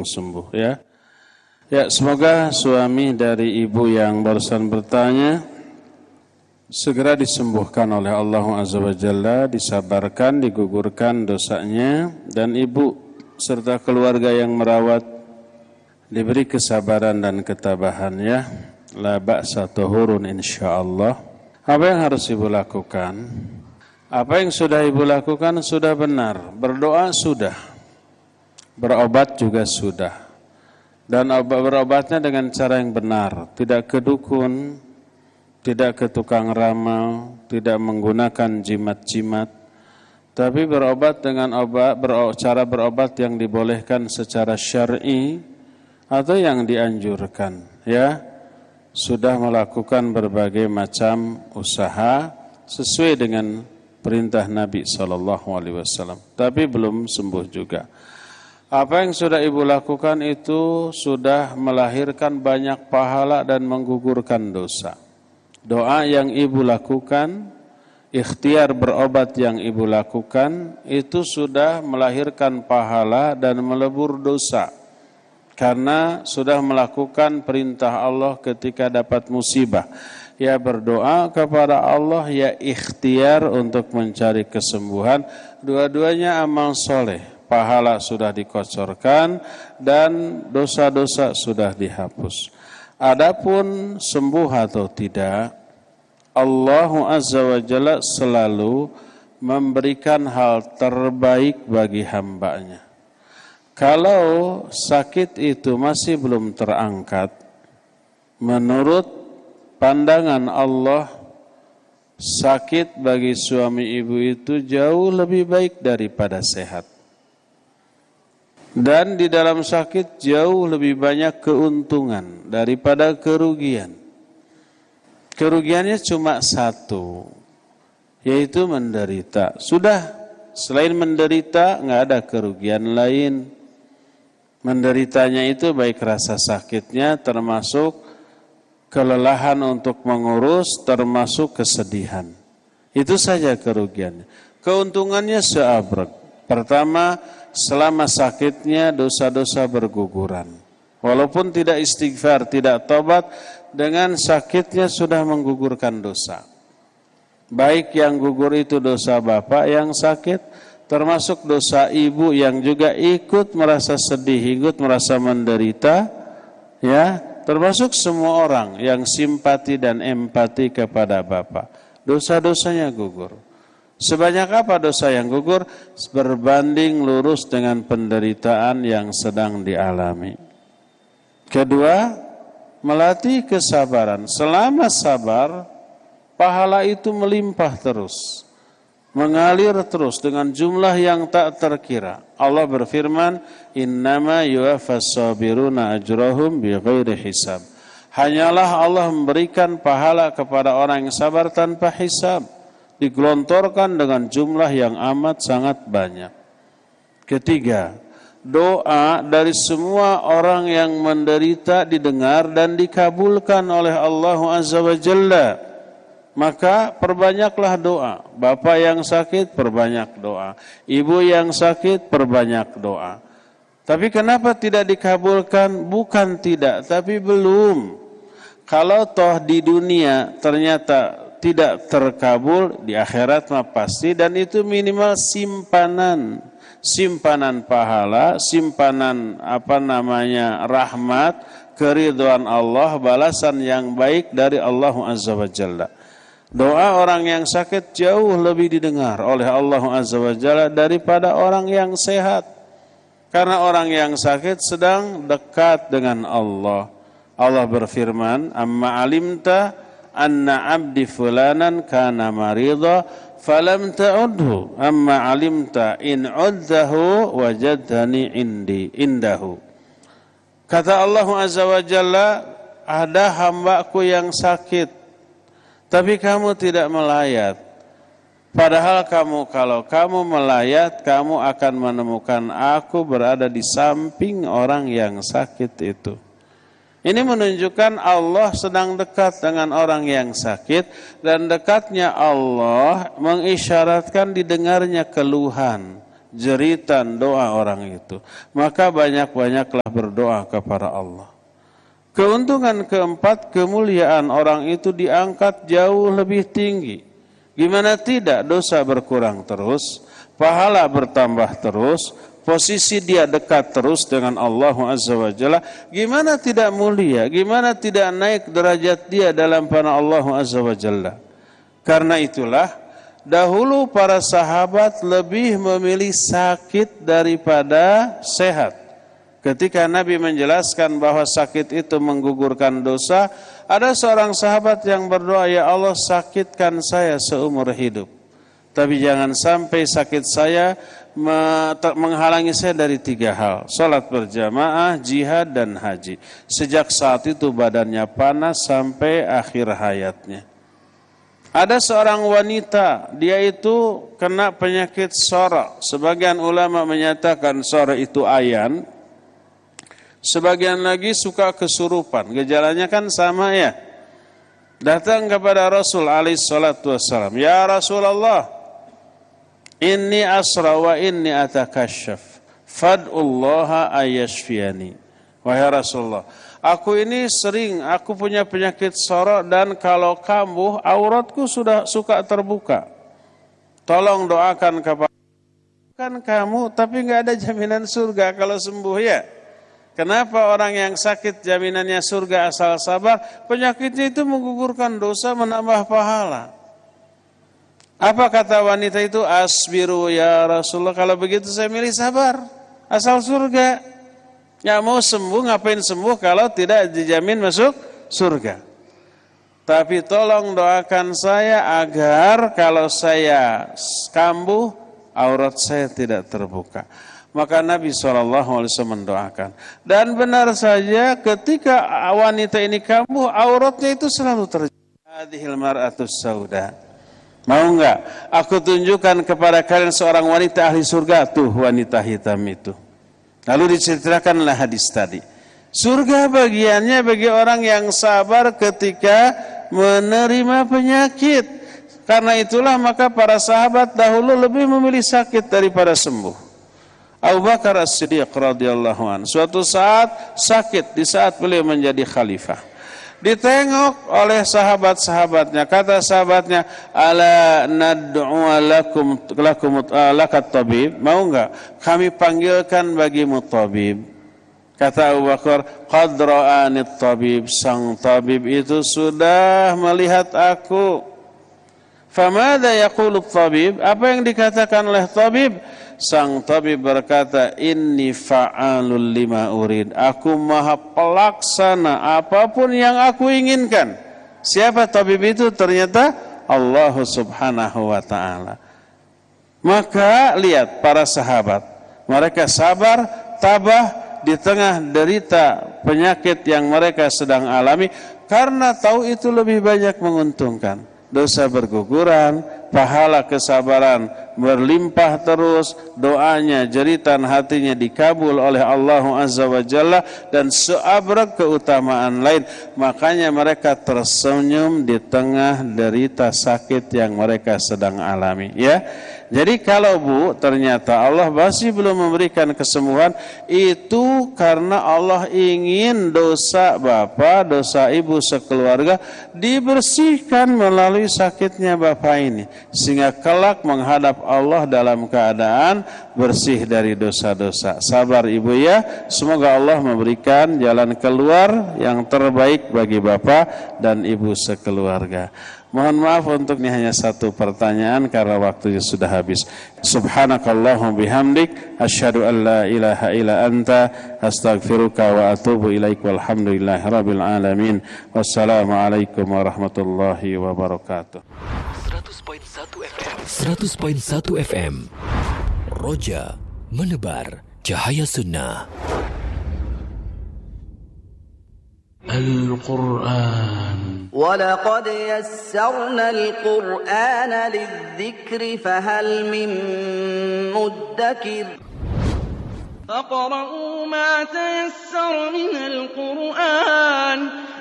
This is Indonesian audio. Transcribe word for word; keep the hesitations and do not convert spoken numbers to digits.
langsung sembuh ya. Ya, semoga suami dari ibu yang barusan bertanya segera disembuhkan oleh Allah Azza wa Jalla, disabarkan, digugurkan dosanya, dan ibu serta keluarga yang merawat diberi kesabaran dan ketabahan ya. La ba'sa tuhurun insyaallah. Apa yang harus ibu lakukan? Apa yang sudah ibu lakukan sudah benar. Berdoa sudah. Berobat juga sudah. Dan berobatnya dengan cara yang benar, tidak ke dukun, tidak ke tukang ramal, tidak menggunakan jimat-jimat, tapi berobat dengan obat ber, cara berobat yang dibolehkan secara syar'i atau yang dianjurkan. Ya, sudah melakukan berbagai macam usaha sesuai dengan perintah Nabi Sallallahu Alaihi Wasallam, tapi belum sembuh juga. Apa yang sudah ibu lakukan itu sudah melahirkan banyak pahala dan menggugurkan dosa. Doa yang ibu lakukan, ikhtiar berobat yang ibu lakukan, itu sudah melahirkan pahala dan melebur dosa. Karena sudah melakukan perintah Allah ketika dapat musibah. Ya berdoa kepada Allah, ya ikhtiar untuk mencari kesembuhan. Dua-duanya amal soleh. Pahala sudah dikocorkan dan dosa-dosa sudah dihapus. Adapun sembuh atau tidak, Allah Azza wa Jalla selalu memberikan hal terbaik bagi hambanya. Kalau sakit itu masih belum terangkat, menurut pandangan Allah, sakit bagi suami ibu itu jauh lebih baik daripada sehat. Dan di dalam sakit jauh lebih banyak keuntungan daripada kerugian. Kerugiannya cuma satu, yaitu menderita. Sudah, selain menderita nggak ada kerugian lain. Menderitanya itu baik rasa sakitnya, termasuk kelelahan untuk mengurus, termasuk kesedihan. Itu saja kerugiannya. Keuntungannya seabrek. Pertama, selama sakitnya dosa-dosa berguguran. Walaupun tidak istighfar, tidak tobat, dengan sakitnya sudah menggugurkan dosa. Baik yang gugur itu dosa bapak yang sakit, termasuk dosa ibu yang juga ikut merasa sedih, ikut merasa menderita, ya, termasuk semua orang yang simpati dan empati kepada bapak. Dosa-dosanya gugur. Sebanyak apa dosa yang gugur? Berbanding lurus dengan penderitaan yang sedang dialami. Kedua, melatih kesabaran. Selama sabar, pahala itu melimpah terus, mengalir terus dengan jumlah yang tak terkira. Allah berfirman, "Innama yuwaffas sabiruna ajrahum bighairi hisab." Hanyalah Allah memberikan pahala kepada orang yang sabar tanpa hisab. Digelontorkan dengan jumlah yang amat sangat banyak. Ketiga, doa dari semua orang yang menderita didengar dan dikabulkan oleh Allah Azza wa Jalla. Maka perbanyaklah doa. Bapak yang sakit, perbanyak doa. Ibu yang sakit, perbanyak doa. Tapi kenapa tidak dikabulkan? Bukan tidak, tapi belum. Kalau toh di dunia ternyata tidak terkabul, di akhirat mah pasti, dan itu minimal simpanan, simpanan pahala, simpanan apa namanya rahmat, keridhaan Allah, balasan yang baik dari Allah Azza wa Jalla. Doa orang yang sakit jauh lebih didengar oleh Allah Azza wa Jalla daripada orang yang sehat. Karena orang yang sakit sedang dekat dengan Allah. Allah berfirman, "Amma alimta anna abdi fulanan kana marida falam ta'udhu amma alimta in uddahu wajadani indi indahu." Kata Allah Azza wa Jalla, ada hambaku yang sakit, tapi kamu tidak melayat. Padahal kamu, kalau kamu melayat, kamu akan menemukan aku berada di samping orang yang sakit itu. Ini menunjukkan Allah sedang dekat dengan orang yang sakit, dan dekatnya Allah mengisyaratkan didengarnya keluhan, jeritan doa orang itu. Maka banyak-banyaklah berdoa kepada Allah. Keuntungan keempat, kemuliaan orang itu diangkat jauh lebih tinggi. Gimana tidak, dosa berkurang terus, pahala bertambah terus, posisi dia dekat terus dengan Allah Azza wa Jalla. Gimana tidak mulia, gimana tidak naik derajat dia dalam pandangan Allah Azza wa Jalla. Karena itulah, dahulu para sahabat lebih memilih sakit daripada sehat. Ketika Nabi menjelaskan bahwa sakit itu menggugurkan dosa, ada seorang sahabat yang berdoa, ya Allah sakitkan saya seumur hidup. Tapi jangan sampai sakit saya menghalangi saya dari tiga hal. Salat berjamaah, jihad, dan haji. Sejak saat itu badannya panas sampai akhir hayatnya. Ada seorang wanita, dia itu kena penyakit sora. Sebagian ulama menyatakan sora itu ayan. Sebagian lagi suka kesurupan. Gejalanya kan sama ya. Datang kepada Rasul alaihi salatu wassalam. Ya Rasulullah, inni asra wa inni atakasyaf. Fad'ullaha ayashfiyani. Wahai Rasulullah, aku ini sering, aku punya penyakit sorok dan kalau kambuh, auratku sudah suka terbuka. Tolong doakan kepada kan kamu, tapi nggak ada jaminan surga kalau sembuh ya. Kenapa orang yang sakit jaminannya surga asal sabar? Penyakitnya itu menggugurkan dosa, menambah pahala. Apa kata wanita itu? Asbiru ya Rasulullah, kalau begitu saya milih sabar, asal surga. Ya mau sembuh, ngapain sembuh kalau tidak dijamin masuk surga. Tapi tolong doakan saya agar kalau saya kambuh, aurat saya tidak terbuka. Maka Nabi shallallahu alaihi wasallam mendoakan. Dan benar saja ketika wanita ini kambuh, auratnya itu selalu terjaga. Hadhil mar'atus sauda. Mau enggak? Aku tunjukkan kepada kalian seorang wanita ahli surga. Tuh wanita hitam itu. Lalu diceritakanlah hadis tadi. Surga bagiannya bagi orang yang sabar ketika menerima penyakit. Karena itulah maka para sahabat dahulu lebih memilih sakit daripada sembuh. Abu Bakar As-Siddiq radhiyallahu anhu suatu saat sakit di saat beliau menjadi khalifah. Ditengok oleh sahabat-sahabatnya, kata sahabatnya, ala nad'u lakum lakum lakat tabib, mau enggak kami panggilkan bagimu tabib? Kata Abu Bakar, qad ra'anit tabib, sang tabib itu sudah melihat aku. Famadha yaqulu tabib, apa yang dikatakan oleh tabib? Sang tabib berkata, inni fa'alul lima urid, aku maha pelaksana apapun yang aku inginkan. Siapa tabib itu? Ternyata Allah subhanahu wa ta'ala. Maka lihat para sahabat, mereka sabar, tabah di tengah derita penyakit yang mereka sedang alami, karena tahu itu lebih banyak menguntungkan. Dosa berguguran, pahala kesabaran berlimpah terus, doanya, jeritan hatinya dikabul oleh Allah Azza wa Jalla, dan seabrek keutamaan lain. Makanya mereka tersenyum di tengah derita sakit yang mereka sedang alami. Ya, jadi kalau Bu ternyata Allah masih belum memberikan kesembuhan, itu karena Allah ingin dosa bapak, dosa ibu sekeluarga dibersihkan melalui sakitnya bapak ini, sehingga kelak menghadap Allah dalam keadaan bersih dari dosa-dosa. Sabar ibu ya, semoga Allah memberikan jalan keluar yang terbaik bagi bapak dan ibu sekeluarga. Mohon maaf untuk ini hanya satu pertanyaan karena waktunya sudah habis. Subhanakallahumma bihamdik, asyhadu an la ilaha illa anta, astaghfiruka wa atubu ilaik, walhamdulillahi rabbil alamin. Wassalamualaikum warahmatullahi wabarakatuh. seratus koma satu F M Roja menebar cahaya sunnah. Al-Quran. وَلَقَدْ يَسَّرْنَا الْقُرْآنَ لِلذِّكْرِ فَهَلْ مِن مُّدَّكِرٍ فَاقْرَؤُوا مَا تَيَسَّرَ مِنَ الْقُرْآنِ